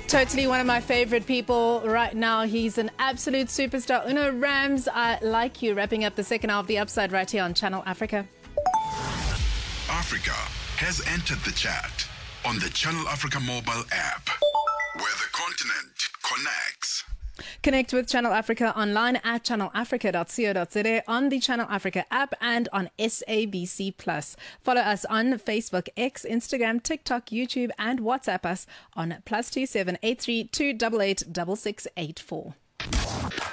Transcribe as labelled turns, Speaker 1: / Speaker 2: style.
Speaker 1: Totally one of my favorite people right now. He's an absolute superstar. Uno Rams, I like you. Wrapping up the second half of The Upside right here on Channel Africa.
Speaker 2: Africa has entered the chat on the Channel Africa mobile app, where the continent connects.
Speaker 1: Connect with Channel Africa online at channelafrica.co.za, on the Channel Africa app, and on SABC+. Follow us on Facebook, X, Instagram, TikTok, YouTube, and WhatsApp us on +27 83 288 6684.